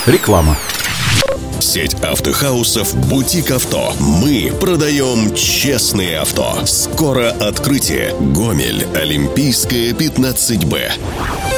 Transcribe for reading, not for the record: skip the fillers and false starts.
Реклама. Сеть автохаусов «Бутик Авто». Мы продаем честные авто. Скоро открытие. Гомель. Олимпийская, 15Б.